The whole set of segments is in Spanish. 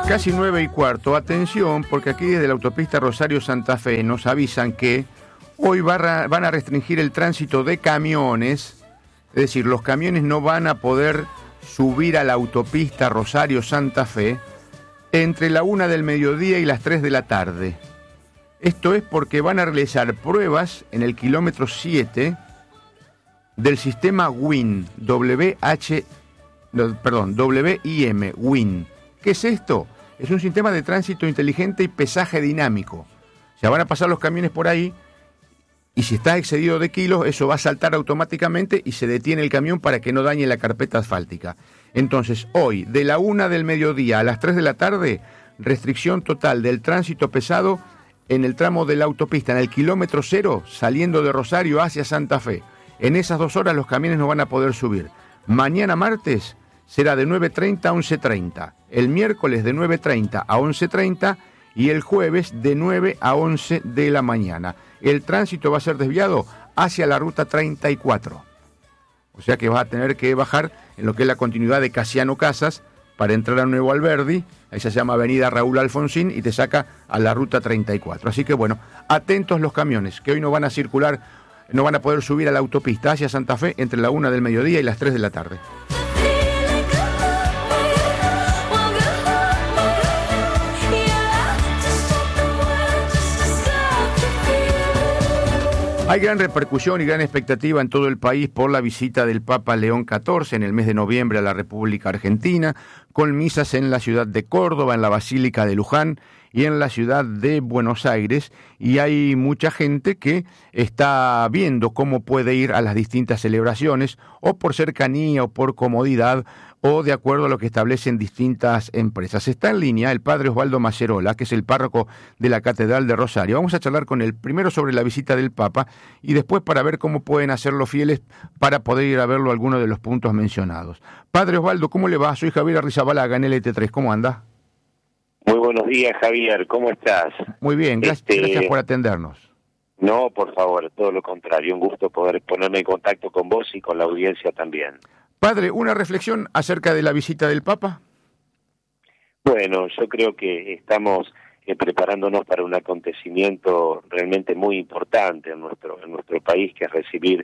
Casi 9:15. Atención, porque aquí desde la autopista Rosario-Santa Fe nos avisan que hoy van a restringir el tránsito de camiones. Es decir, los camiones no van a poder subir a la autopista Rosario-Santa Fe entre la 1 del mediodía y las 3 de la tarde. Esto es porque van a realizar pruebas en el kilómetro 7 del sistema WIN, WIM, WIN. ¿Qué es esto? Es un sistema de tránsito inteligente y pesaje dinámico. O sea, van a pasar los camiones por ahí y si está excedido de kilos, eso va a saltar automáticamente y se detiene el camión para que no dañe la carpeta asfáltica. Entonces, hoy, de la 1 del mediodía a las 3 de la tarde, restricción total del tránsito pesado en el tramo de la autopista, en el kilómetro 0, saliendo de Rosario hacia Santa Fe. En esas 2 horas los camiones no van a poder subir. Mañana martes será de 9:30 a 11:30, el miércoles de 9:30 a 11:30 y el jueves de 9 a 11 de la mañana. El tránsito va a ser desviado hacia la ruta 34. O sea que vas a tener que bajar en lo que es la continuidad de Casiano Casas para entrar a Nuevo Alberdi. Ahí se llama Avenida Raúl Alfonsín y te saca a la ruta 34. Así que bueno, atentos los camiones que hoy no van a circular, no van a poder subir a la autopista hacia Santa Fe entre la 1 del mediodía y las 3 de la tarde. Hay gran repercusión y gran expectativa en todo el país por la visita del Papa León XIV en el mes de noviembre a la República Argentina, con misas en la ciudad de Córdoba, en la Basílica de Luján y en la ciudad de Buenos Aires. Y hay mucha gente que está viendo cómo puede ir a las distintas celebraciones, o por cercanía, o por comodidad, o de acuerdo a lo que establecen distintas empresas. Está en línea el padre Osvaldo Macerola, que es el párroco de la Catedral de Rosario. Vamos a charlar con él primero sobre la visita del Papa y después para ver cómo pueden hacer los fieles para poder ir a verlo algunos de los puntos mencionados. Padre Osvaldo, ¿cómo le va? Soy Javier Arrizabalaga en LT3. ¿Cómo anda? Muy buenos días, Javier. ¿Cómo estás? Muy bien, gracias por atendernos. No, por favor, todo lo contrario. Un gusto poder ponerme en contacto con vos y con la audiencia también. Padre, ¿una reflexión acerca de la visita del Papa? Bueno, yo creo que estamos preparándonos para un acontecimiento realmente muy importante en nuestro país, que es recibir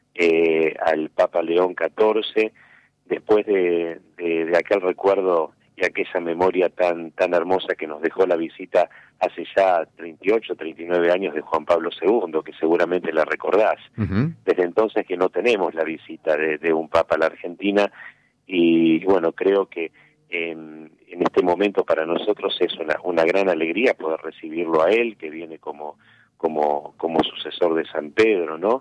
al Papa León XIV, después de aquel recuerdo y aquella memoria tan hermosa que nos dejó la visita hace ya 38, 39 años de Juan Pablo II, que seguramente la recordás. Uh-huh. Desde entonces que no tenemos la visita de un Papa a la Argentina, y bueno, creo que en este momento para nosotros es una gran alegría poder recibirlo a él, que viene como sucesor de San Pedro, ¿no?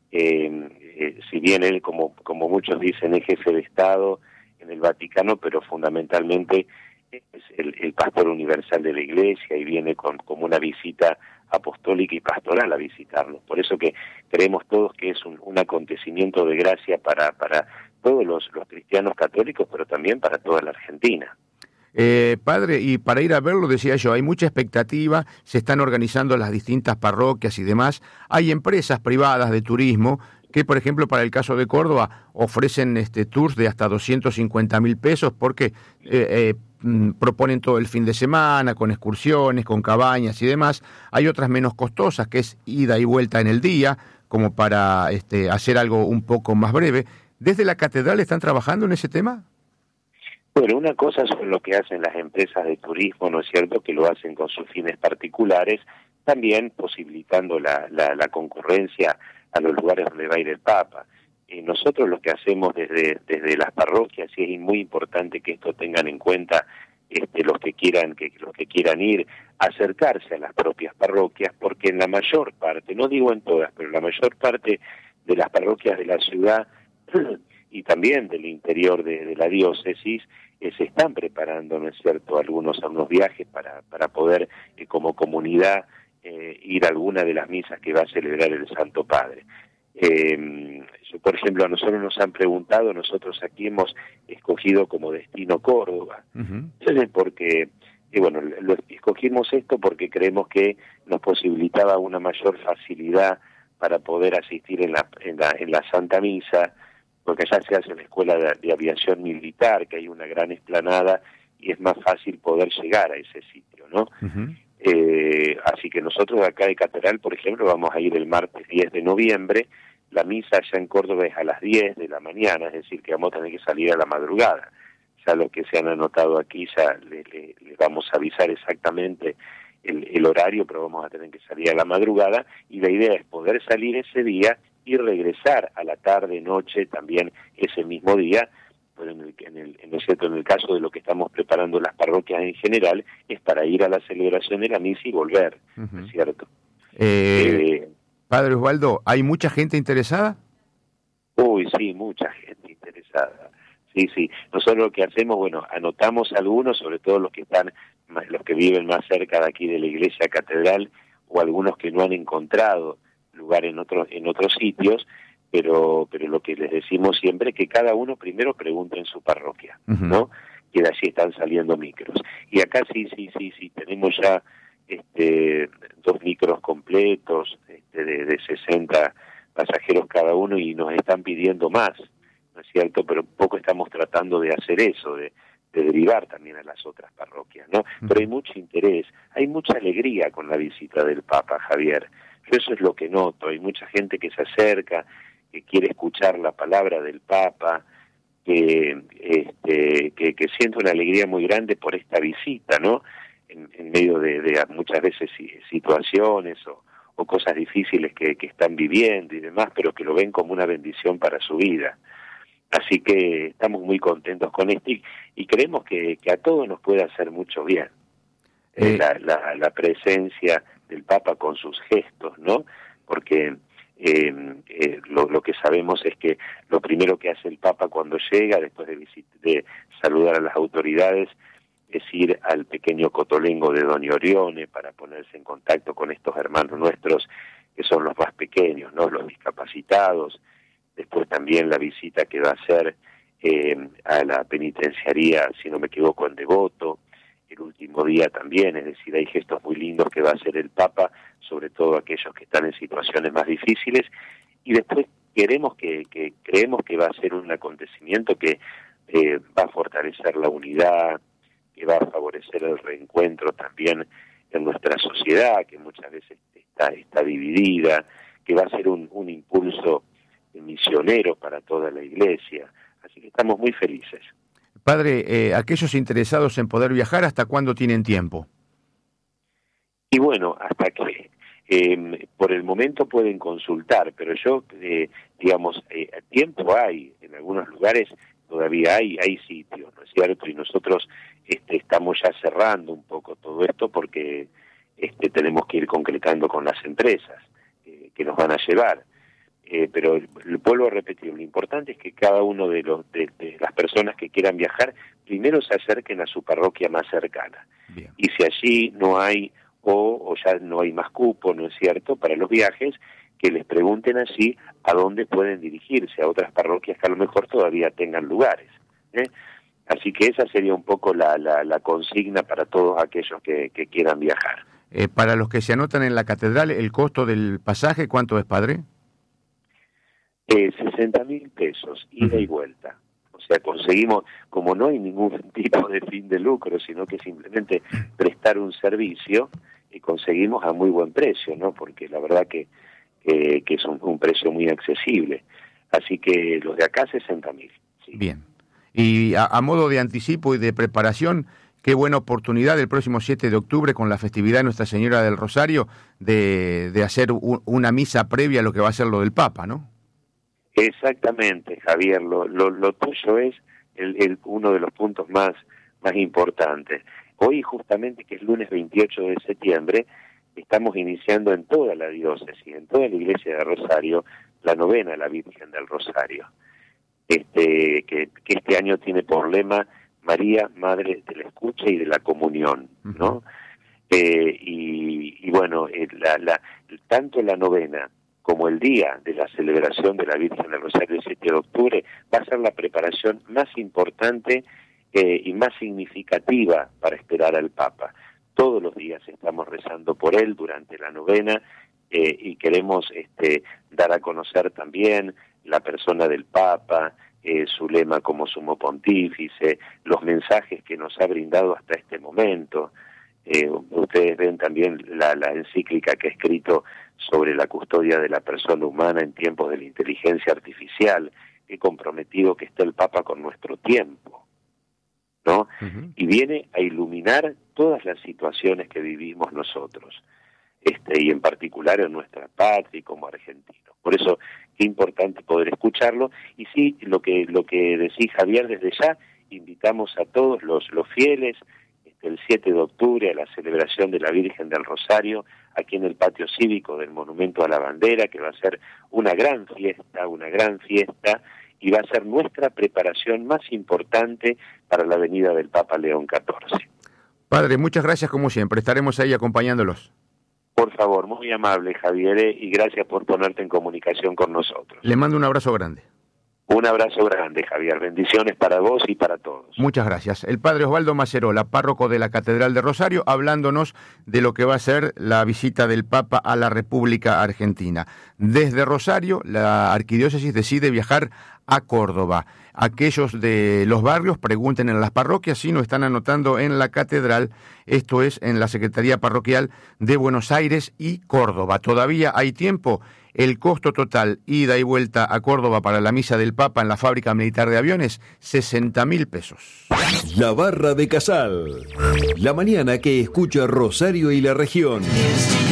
Si bien él, como muchos dicen, es jefe de Estado en el Vaticano, pero fundamentalmente es el pastor universal de la Iglesia, y viene como una visita apostólica y pastoral a visitarnos. Por eso que creemos todos que es un acontecimiento de gracia para todos los cristianos católicos, pero también para toda la Argentina. Padre, y para ir a verlo, decía yo, hay mucha expectativa, se están organizando las distintas parroquias y demás. Hay empresas privadas de turismo que, por ejemplo, para el caso de Córdoba, ofrecen tours de hasta 250.000 pesos porque proponen todo el fin de semana, con excursiones, con cabañas y demás. Hay otras menos costosas, que es ida y vuelta en el día, como para hacer algo un poco más breve. ¿Desde la catedral están trabajando en ese tema? Bueno, una cosa son lo que hacen las empresas de turismo, ¿no es cierto?, que lo hacen con sus fines particulares, también posibilitando la concurrencia a los lugares donde va a ir el Papa. Nosotros lo que hacemos desde las parroquias, y es muy importante que esto tengan en cuenta los que quieran ir, acercarse a las propias parroquias, porque en la mayor parte, no digo en todas, pero en la mayor parte de las parroquias de la ciudad y también del interior de la diócesis, se están preparando, ¿no es cierto?, algunos viajes para poder, como comunidad, ir a alguna de las misas que va a celebrar el Santo Padre. Por ejemplo, a nosotros nos han preguntado, nosotros aquí hemos escogido como destino Córdoba, uh-huh. Porque, escogimos esto porque creemos que nos posibilitaba una mayor facilidad para poder asistir en la Santa Misa, porque allá se hace una escuela de aviación militar, que hay una gran explanada, y es más fácil poder llegar a ese sitio, ¿no? Ujú. Así que nosotros de acá de Catedral, por ejemplo, vamos a ir el martes 10 de noviembre. La misa allá en Córdoba es a las 10 de la mañana, es decir, que vamos a tener que salir a la madrugada. Ya los que se han anotado aquí, ya le vamos a avisar exactamente el horario, pero vamos a tener que salir a la madrugada, y la idea es poder salir ese día y regresar a la tarde, noche, también ese mismo día. Pero ¿no es cierto? En el caso de lo que estamos preparando las parroquias en general, es para ir a la celebración de la misa y volver, ¿no es cierto? Padre Osvaldo, ¿hay mucha gente interesada? Uy, sí, mucha gente interesada. Sí, sí. Nosotros lo que hacemos, bueno, anotamos algunos, sobre todo los que viven más cerca de aquí de la iglesia catedral, o algunos que no han encontrado lugar en otros sitios, pero lo que les decimos siempre es que cada uno primero pregunte en su parroquia, ¿no? Que de allí están saliendo micros. Y acá sí, tenemos ya 2 micros completos, de 60 pasajeros cada uno, y nos están pidiendo más, ¿no es cierto? Pero un poco estamos tratando de hacer eso, de derivar también a las otras parroquias, ¿no? Pero hay mucho interés, hay mucha alegría con la visita del Papa, Javier. Eso es lo que noto, hay mucha gente que se acerca, que quiere escuchar la palabra del Papa, que siente una alegría muy grande por esta visita, ¿no? En medio de muchas veces situaciones o cosas difíciles que están viviendo y demás, pero que lo ven como una bendición para su vida. Así que estamos muy contentos con esto y creemos que a todos nos puede hacer mucho bien la presencia del Papa con sus gestos, ¿no? Porque lo que sabemos es que lo primero que hace el Papa cuando llega, después de saludar a las autoridades, es ir al pequeño Cotolengo de Don Orione para ponerse en contacto con estos hermanos nuestros que son los más pequeños, ¿no? Los discapacitados. Después también la visita que va a hacer a la penitenciaría, si no me equivoco, en Devoto, el último día también, es decir, hay gestos muy lindos que va a hacer el Papa, sobre todo aquellos que están en situaciones más difíciles, y después creemos que va a ser un acontecimiento que va a fortalecer la unidad, que va a favorecer el reencuentro también en nuestra sociedad, que muchas veces está dividida, que va a ser un impulso misionero para toda la iglesia. Así que estamos muy felices. Padre, aquellos interesados en poder viajar, ¿hasta cuándo tienen tiempo? Y bueno, hasta que por el momento pueden consultar, pero yo, tiempo hay, en algunos lugares todavía hay sitios, ¿no es cierto? Y nosotros estamos ya cerrando un poco todo esto porque tenemos que ir concretando con las empresas que nos van a llevar. Pero vuelvo a repetir, lo importante es que cada uno de las personas que quieran viajar primero se acerquen a su parroquia más cercana. Bien. Y si allí no hay o ya no hay más cupo, ¿no es cierto?, para los viajes, que les pregunten allí a dónde pueden dirigirse, a otras parroquias que a lo mejor todavía tengan lugares, ¿eh? Así que esa sería un poco la consigna para todos aquellos que quieran viajar. Para los que se anotan en la catedral, ¿el costo del pasaje cuánto es, padre? 60.000 pesos, ida y vuelta. O sea, conseguimos, como no hay ningún tipo de fin de lucro, sino que simplemente prestar un servicio, y conseguimos a muy buen precio, ¿no? Porque la verdad que es un precio muy accesible. Así que los de acá 60.000. Sí. Bien. Y a modo de anticipo y de preparación, qué buena oportunidad el próximo 7 de octubre con la festividad de Nuestra Señora del Rosario de hacer una misa previa a lo que va a ser lo del Papa, ¿no? Exactamente, Javier, lo tuyo es uno de los puntos más importantes. Hoy, justamente, que es lunes 28 de septiembre, estamos iniciando en toda la diócesis, en toda la iglesia de Rosario, la novena a la Virgen del Rosario, que este año tiene por lema María, Madre de la Escucha y de la Comunión, ¿no? Y bueno, tanto la novena como el día de la celebración de la Virgen del Rosario el 7 de octubre, va a ser la preparación más importante y más significativa para esperar al Papa. Todos los días estamos rezando por él durante la novena y queremos dar a conocer también la persona del Papa, su lema como sumo pontífice, los mensajes que nos ha brindado hasta este momento. Ustedes ven también la encíclica que ha escrito sobre la custodia de la persona humana en tiempos de la inteligencia artificial, qué comprometido que está el Papa con nuestro tiempo, ¿no? Uh-huh. Y viene a iluminar todas las situaciones que vivimos nosotros, y en particular en nuestra patria y como argentinos. Por eso, qué importante poder escucharlo. Y sí, lo que decís, Javier, desde ya invitamos a todos los fieles, el 7 de octubre a la celebración de la Virgen del Rosario, aquí en el patio cívico del Monumento a la Bandera, que va a ser una gran fiesta, y va a ser nuestra preparación más importante para la venida del Papa León XIV. Padre, muchas gracias como siempre, estaremos ahí acompañándolos. Por favor, muy amable, Javier, y gracias por ponerte en comunicación con nosotros. Le mando un abrazo grande. Un abrazo grande, Javier. Bendiciones para vos y para todos. Muchas gracias. El padre Osvaldo Macerola, párroco de la Catedral de Rosario, hablándonos de lo que va a ser la visita del Papa a la República Argentina. Desde Rosario, la arquidiócesis decide viajar a Córdoba. Aquellos de los barrios pregunten en las parroquias si no están anotando en la catedral, esto es en la Secretaría Parroquial de Buenos Aires y Córdoba. Todavía hay tiempo. El costo total, ida y vuelta a Córdoba para la misa del Papa en la fábrica militar de aviones, 60.000 pesos. La Barra de Casal. La mañana que escucha Rosario y la región.